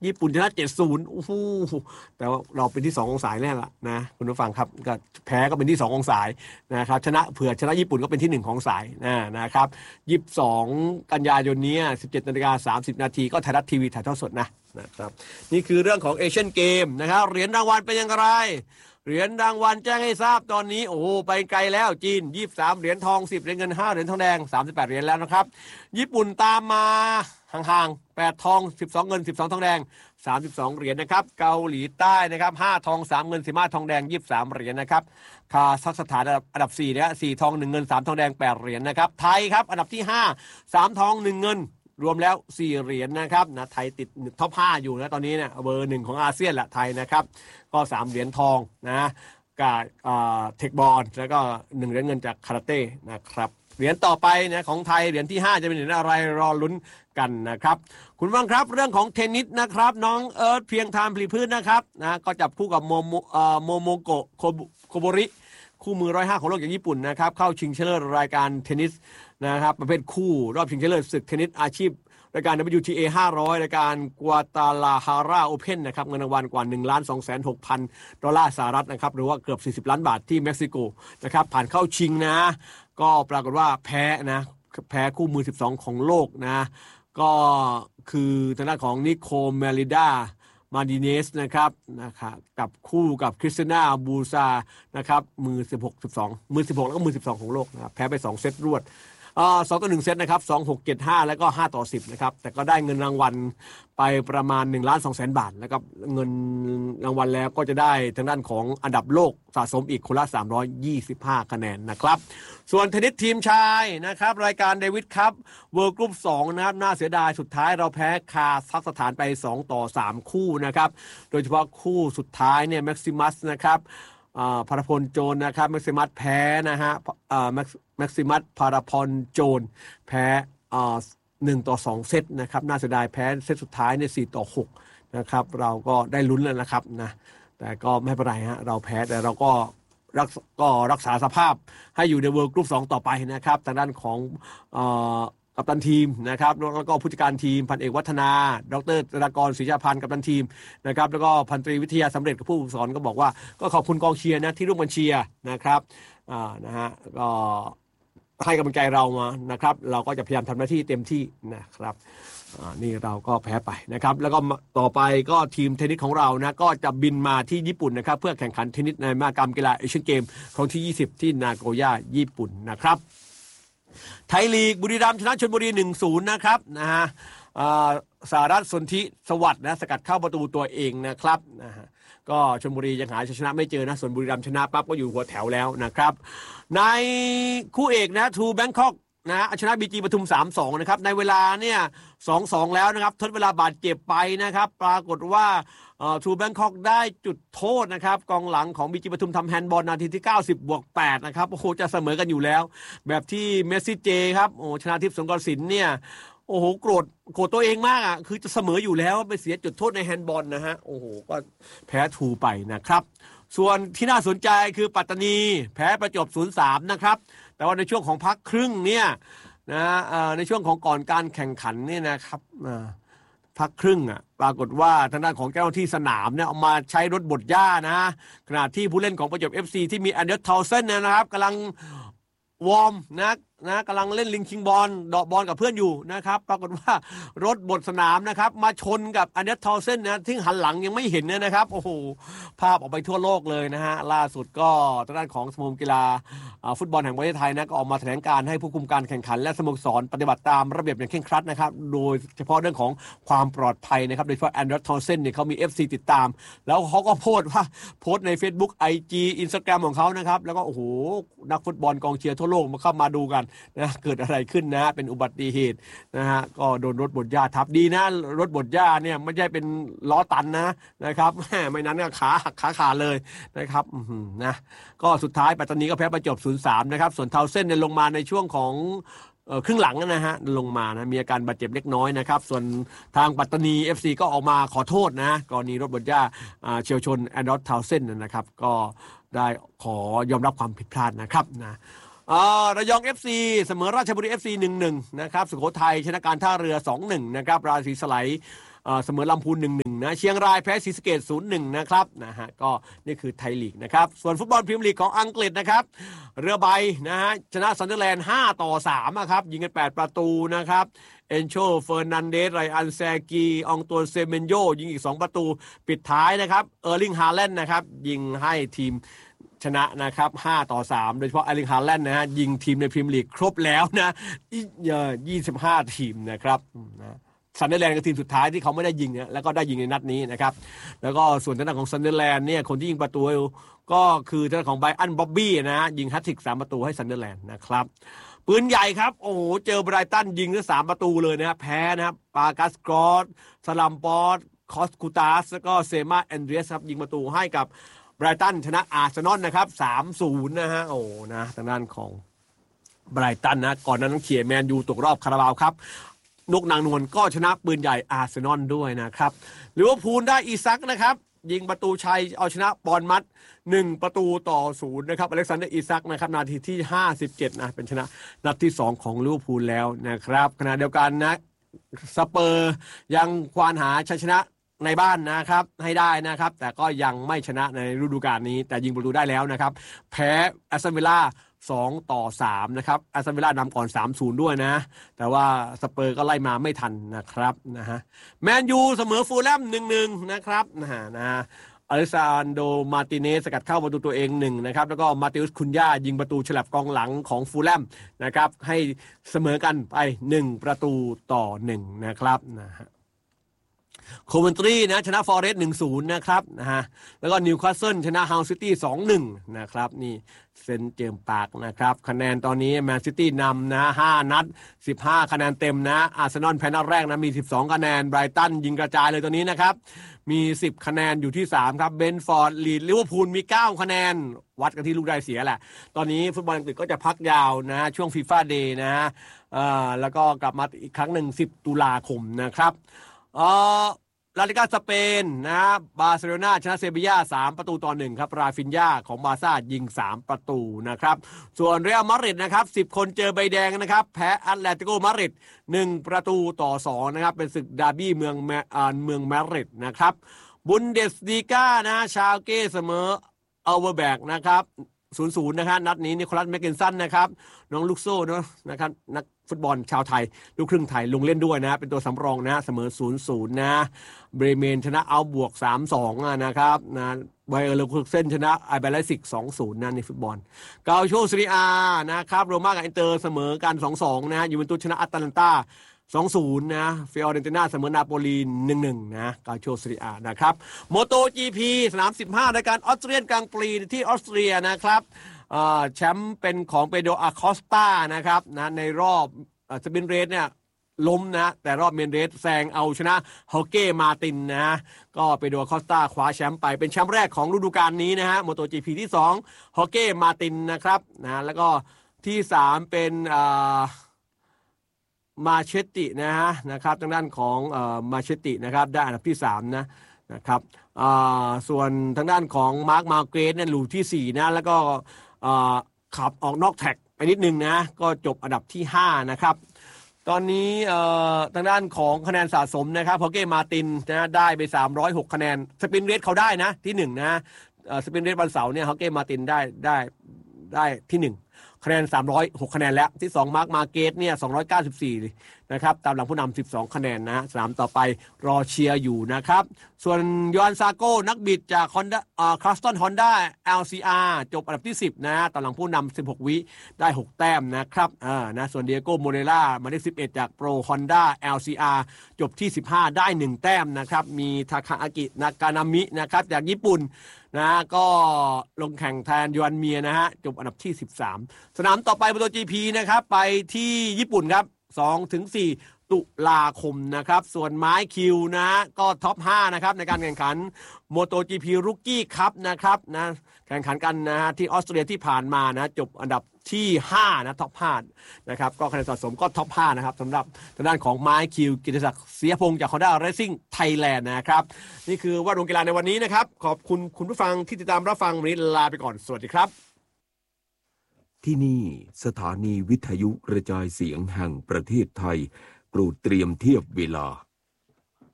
ญี่ปุ่นชนะ 7-0 โอ้โหแต่ว่าเราเป็นที่2ของสายแน่ละนะคุณผู้ฟังครับก็แพ้ก็เป็นที่2ของสายนะครับชนะญี่ปุ่นก็เป็นที่1ของสายนะครับ22กันยายนนี้ 17:30 น.ก็ไทยรัฐทีวีถ่ายทอดสดนะครับนี่คือเรื่องของเอเชียนเกมนะครับเหรียญรางวัลเป็นอย่างไรเหรียญรางวัลแจ้งให้ทราบตอนนี้โอ้ไปไกลแล้วจีน23เหรียญทอง10เหรียญเงิน5เหรียญทองแดง38เหรียญแล้วนะครับญี่ปุ่นตามมาห่างๆ8ทอง12เงิน12ทองแดง32เหรียญนะครับเกาหลีใต้นะครับ5ทอง3เงิน15ทองแดง23เหรียญนะครับคาซัคสถานอันดับ4นะ4ทอง1เงิน3ทองแดง8เหรียญนะครับไทยครับอันดับที่5 3ทอง1เงินรวมแล้ว4เหรียญนะครับนะไทยติดท็อป5อยู่นะตอนนี้เนี่ยเบอร์1ของอาเซียนแหละไทยนะครับก็3เหรียญทองนะกับเทคบอลแล้วก็1เหรียญเงินจากคาราเต้นะครับเหรียญต่อไปนะของไทยเหรียญที่5จะเป็นเหรียญอะไรรอลุ้นกันนะครับคุณฟังครับเรื่องของเทนนิสนะครับน้องเอิร์ธเพียงทานผลิพืชนะครับนะก็จับคู่กับโมโมโกะโคโบริคู่มือ105ของโลกจากญี่ปุ่นนะครับเข้าชิงชนะเลิศรายการเทนนิสนะครับประเภทคู่รอบชิงชนะเลิศศึกเทนนิสอาชีพรายการ WTA 500รายการกัวตาลาฮาราโอเพ่นนะครับเงินรางวัลกว่า 1,260,000 ดอลลาร์สหรัฐนะครับหรือว่าเกือบ40ล้านบาทที่เม็กซิโกนะครับผ่านเข้าชิงนะก็ปรากฏว่าแพ้คู่มือ12ของโลกนะก็คือทางด้านของนิโคเมลิดามาดิเนสนะครับกับคู่กับคริสติน่าบูซานะครับมือ16 12แล้วก็มือ12ของโลกนะครับแพ้ไป2เซตรวด2-1 เซตนะครับ2-6-7-5แล้วก็5-10นะครับแต่ก็ได้เงินรางวัลไปประมาณ 1,200,000 บาทแล้วก็เงินรางวัลแล้วก็จะได้ทางด้านของอันดับโลกสะสมอีกคนละ325คะแนนนะครับส่วนเทนนิสทีมชายนะครับรายการเดวิดคัพเวิลด์กรุ๊ป2นะครับน่าเสียดายสุดท้ายเราแพ้คาซัคสถานไป2-3คู่นะครับโดยเฉพาะคู่สุดท้ายเนี่ยแม็กซิมัสนะครับพารพลโจนนะครับแม็กซิมัสแพ้นะฮะแม็กซิมัสพารพลโจนแพ้1-2 เซตนะครับน่าเสียดายแพ้เซตสุดท้ายเนี่ย4-6นะครับเราก็ได้ลุ้นแล้วนะครับนะแต่ก็ไม่เป็นไรฮะเราแพ้แต่เราก็รักษาสภาพให้อยู่ในเวิลด์กรุ๊ป2ต่อไปนะครับทางด้านของกัปตันทีมนะครับแล้วก็ผู้จัดการทีมพันเอกวัฒนาดรธนากรศรีชาพันธ์กัปตันทีมนะครับแล้วก็พันตรีวิทยาสำเร็จกับผู้ฝึกสอนก็บอกว่าก็ขอบคุณกองเชียร์นะที่ร่วมกันเชียร์นะครับนะฮะก็ให้กำลังใจเรามานะครับเราก็จะพยายามทำหน้าที่เต็มที่นะครับนี่เราก็แพ้ไปนะครับแล้วก็ต่อไปก็ทีมเทนนิสของเรานะก็จะบินมาที่ญี่ปุ่นนะครับเพื่อแข่งขันเทนนิสในมหกรรมกีฬาเอเชียนเกมครั้งที่20ที่นาโกย่าญี่ปุ่นนะครับไทยลีกบุรีรัมย์ชนะชลบุรี 1-0 นะครับนะฮะสหรัฐสนธิสวัสดิ์นะสกัดเข้าประตูตัวเองนะครับนะฮะก็ชลบุรียังหาชนะไม่เจอนะส่วนบุรีรัมย์ชนะปั๊บก็อยู่หัวแถวแล้วนะครับในคู่เอกนะทูแบงคอกนะชนะบีจีปทุม 3-2 นะครับในเวลาเนี่ย 2-2 แล้วนะครับทดเวลาบาดเจ็บไปนะครับปรากฏว่าทูแบงคอกได้จุดโทษนะครับกองหลังของบีจีปทุมทำแฮนด์บอลนาทีที่90+8นะครับโอ้โหจะเสมอกันอยู่แล้วแบบที่เมสซี่เจครับโอ้ชนะทิพย์สงกรสินเนี่ยโอ้โหโกรธตัวเองมากอ่ะคือจะเสมออยู่แล้วไปเสียจุดโทษในแฮนด์บอลนะฮะโอ้โหก็แพ้ทูไปนะครับส่วนที่น่าสนใจคือปัตตานีแพ้ประจวบ 0-3 นะครับแต่ว่าในช่วงของพักครึ่งเนี่ยนะในช่วงของก่อนการแข่งขันเนี่ยนะครับพักครึ่งปรากฏว่าทางด้านของเจ้าหน้าที่สนามเนี่ยเอามาใช้รถบดหญ้านะขณะที่ผู้เล่นของประจวบ FC ที่มีแอนเดอร์ทาวเซนนะครับกำลังวอร์มนะกำลังเล่นลิงคิงบอลเดาะบอลกับเพื่อนอยู่นะครับปรากฏว่ารถบดสนามนะครับมาชนกับอันเดอร์ทาวเซนนะที่หันหลังยังไม่เห็นนะครับโอ้โหภาพออกไปทั่วโลกเลยนะฮะล่าสุดก็ทางด้านของสมาคมกีฬาฟุตบอลแห่งประเทศไทยนะก็ออกมาแถลงการให้ผู้คุมการแข่งขันและสโมสรปฏิบัติตามระเบียบอย่างเคร่งครัดนะครับโดยเฉพาะเรื่องของความปลอดภัยนะครับโดยเฉพาะแอนเดอร์ทาวเซนเนี่ยเขามี FC ติดตามแล้วเขาก็โพสต์ใน Facebook IG Instagram ของเขานะครับแล้วก็โอ้โหนักฟุตบอลกองเชียร์ทั่วโลกมาเข้ามาดูกันนะเกิดอะไรขึ้นนะเป็นอุบัติเหตุนะฮะก็โดนรถบดหญ้าทับดีนะรถบดหญ้าเนี่ยไม่ใช่เป็นล้อตันนะครับไม่นั้นก็ขาขาดเลยนะครับนะก็สุดท้ายปัตตานีก็แพ้ประจวบ 0-3 นะครับส่วนเทาเส้นเนี่ยลงมาในช่วงของครึ่งหลังนะฮะลงมานะมีอาการบาดเจ็บเล็กน้อยนะครับส่วนทางปัตตานี FC ก็ออกมาขอโทษนะกรณีรถบดหญ้าเฉียวชนแอนดรอสเทาเส้นนะครับก็ได้ขอยอมรับความผิดพลาดนะครับนะระยอง FC เสมอราชบุรี FC 1-1 นะครับสุโขทัยชนะการท่าเรือ 2-1 นะครับราศีสไลด์เสมอลำพูน 1-1 นะเชียงรายแพ้ศรีสะเกษ 0-1 นะครับนะฮะก็นี่คือไทยลีกนะครับส่วนฟุตบอลพรีเมียร์ลีกของอังกฤษนะครับเรือใบนะฮะชนะซันเดอร์แลนด์5-3ครับยิงกัน8ประตูนะครับเอนโชเฟอร์นันเดสไรอันแซกีองตัวเซเมนโยยิงอีก2ประตูปิดท้ายนะครับเออร์ลิงฮาแลนด์นะครับยิงให้ทีมชนะนะครับ5-3โดยเฉพาะเออร์ลิงฮาแลนด์นะฮะยิงทีมในพรีเมียร์ลีกครบแล้วนะ25ทีมนะครับนะซันเดอร์แลนด์ก็ทีมสุดท้ายที่เขาไม่ได้ยิงนะแล้วก็ได้ยิงในนัดนี้นะครับแล้วก็ส่วนทางด้านของซันเดอร์แลนด์เนี่ยคนที่ยิงประตูก็คือทางด้านของไบรอันบ๊อบบี้นะยิงแฮตทริก3ประตูให้ซันเดอร์แลนด์นะครับปืนใหญ่ครับโอ้โหเจอไบรตันยิงได้3ประตูเลยนะครับแพ้นะครับปากัสกรอสสลัมปอร์ตคอสคูตาสแล้วก็เซมาแอนเดรียสครับยิงประตูให้กับไบรตันชนะอาร์เซนอลนะครับ 3-0 นะฮะโอ้นะทางด้านของไบรตันนะก่อนนั้นเขียแมนยูตกรอบคาราบาวครับนกนางนวลก็ชนะปืนใหญ่อาร์เซนอลด้วยนะครับลิเวอร์พูลได้อีซักนะครับยิงประตูชัยเอาชนะบอร์นมัธ1-0นะครับอเล็กซานเดอร์อีซักนะครับนาทีที่57นะเป็นชนะนัดที่2ของลิเวอร์พูลแล้วนะครับขณะเดียวกันนะสเปอร์ยังควานหาชัยชนะในบ้านนะครับให้ได้นะครับแต่ก็ยังไม่ชนะในฤดูกาลนี้แต่ยิงประตูได้แล้วนะครับแพ้แอสตันวิลล่า2-3นะครับแอสตันวิลล่านำก่อน 3-0 ด้วยนะแต่ว่าสเปอร์ก็ไล่มาไม่ทันนะครับนะฮะแมนยูเสมอฟูลแลม 1-1 นะครับนะฮะอเลซานโดมาร์ติเนสสกัดเข้าประตูตัวเอง1นะครับแล้วก็มาติอุสคุนย่ายิงประตูฉลับกองหลังของฟูลแลมนะครับให้เสมอกันไป1-1นะครับนะฮะโคเวนทรีนะชนะฟอเรสต์ 1-0 นะครับนะฮะแล้วก็นิวคาสเซิลชนะฮาวซิตี้ 2-1 นะครับนี่เซนเจมส์ปาร์คนะครับคะแนนตอนนี้แมนซิตี้นำนะ5นัด15คะแนนเต็มนะอาร์เซนอลแพ้นัดแรกนะมี12คะแนนไบรตันยิงกระจายเลยตัวนี้นะครับมี10คะแนนอยู่ที่3ครับเบนฟอร์ดลีดลิเวอร์พูลมี9คะแนนวัดกันที่ลูกได้เสียแหละตอนนี้ฟุตบอลอังกฤษก็จะพักยาวนะช่วงฟีฟ่าเดย์นะแล้วก็กลับมาอีกครั้งหนึ่ง10ตุลาคมนะครับลาลิกาสเปนนะบาร์เซโลนาชนะเซบีย่า3-1ครับราฟินญาของบาร์ซ่ายิง3ประตูนะครับส่วนเรอัลมาดริดนะครับ10คนเจอใบแดงนะครับแพ้แอตเลติโกมาดริด1-2นะครับเป็นศึกดาร์บี้เมืองมาดริดนะครับบุนเดสลีกานะชาลเก้เสมออัลเวอร์แบกนะครับ0-0นะครับนัดนี้นิโคลัสแมคเคนสันนะครับน้องลูกโซ่นะครับนักฟุตบอลชาวไทยลูกครึ่งไทยลงเล่นด้วยนะเป็นตัวสำรองนะเสมอ 0-0 นะเบรเมนชนะเอาบวก 3-2 นะครับนะไบเออร์เลเวอร์คูเซ่นชนะไอแบลซิก 2-0 นะในฟุตบอลกาโชซีรีอานะครับโรม่ากับอินเตอร์เสมอกัน 2-2 นะยูเวนตุสชนะอัตแลนตา2-0 นะฟิออเรนติน่าเสมอนาโปลี 1-1 นะกาโชซีรีอานะครับโมโต GP สนาม15รายการออสเตรียนกลางปรีที่ออสเตรียนะครับแชมป์เป็นของเปโดอาคอสตานะครับนะในรอบสปินเรสเนี่ยล้มนะแต่รอบเมนเรสแซงเอาชนะฮอเก้มาตินนะก็เปโดอาคอสตาคว้าแชมป์ไปเป็นแชมป์แรกของฤดูกาลนี้นะฮะโมโต GP ที่2ฮอเก้มาตินนะครับนะแล้วก็ที่3เป็นมาเชตตินะครับทางด้านของมาเชตตินะครับได้อันดับที่3นะครับส่วนทางด้านของมาร์คมาเกรสเนี่ยหลูที่4นะแล้วก็ขับออกนอกแท็กไปนิดนึงนะก็จบอันดับที่5นะครับตอนนี้ทางด้านของคะแนนสะสมนะครับฮอเก้มาตินนะได้ไป306คะแนนสปินเรสเขาได้นะที่1นะสปินเรสวันเสาร์เนี่ยฮอเก้มาตินได้ที่1คะแนน306คะแนนแล้วที่2มาร์คมาเกตเนี่ย294นะครับตามหลังผู้นำ12คะแนนนะสนามต่อไปรอเชียร์อยู่นะครับส่วนยอนซาโก้นักบิดจากคลาสตันฮอนด้า LCR จบอันดับที่10นะตามหลังผู้นำ16วิได้6แต้มนะครับนะส่วนเดียโก้โมเรล่ามาได้11จากโปรฮอนด้า LCR จบที่15ได้1แต้มนะครับมีทาคาอากินากานามินะครับจากญี่ปุ่นนะก็ลงแข่งแทนยอนเมียนะฮะจบอันดับที่13สนามต่อไปโมโต GP นะครับไปที่ญี่ปุ่นครับ 2-4 ตุลาคมนะครับส่วนไม้คิวนะก็ท็อป5นะครับในการแข่งขัน MotoGP Rookie Cup นะครับนะแข่งขันกันนะฮะที่ออสเตรเลียที่ผ่านมานะจบอันดับที่5นะท็อป5นะครับก็คะแนนสะสมก็ท็อป5นะครับสำหรับทางด้านของไม้คิวกิติศักดิ์เสียพงศ์จาก Honda Racing Thailand นะครับนี่คือว่าดวงกีฬาในวันนี้นะครับขอบคุณคุณผู้ฟังที่ติดตามรับฟังวันนี้ลาไปก่อนสวัสดีครับที่นี่สถานีวิทยุกระจายเสียงแห่งประเทศไทยโปรดเตรียมเทียบเวลา